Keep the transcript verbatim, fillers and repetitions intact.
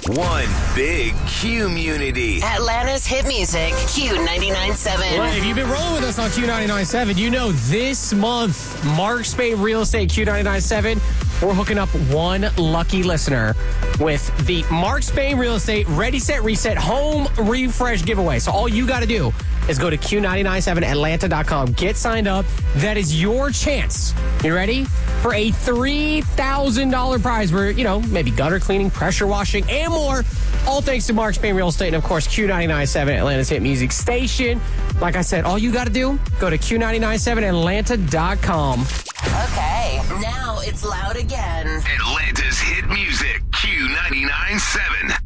One big community. Atlanta's hit music, Q ninety-nine point seven. Well, if you've been rolling with us on Q ninety-nine point seven, you know this month, Mark Spain Real Estate Q ninety-nine point seven, we're hooking up one lucky listener with the Mark Spain Real Estate Ready, Set, Reset Home Refresh giveaway. So all you got to do is go to Q nine nine seven Atlanta dot com. Get signed up. That is your chance. You ready? For a three thousand dollars prize where, you know, maybe gutter cleaning, pressure washing, and more. All thanks to Mark Spain Real Estate and, of course, Q ninety-nine point seven, Atlanta's hit music station. Like I said, all you got to do, go to Q nine nine seven Atlanta dot com. Okay, now it's loud again. Atlanta's hit music, Q ninety-nine point seven.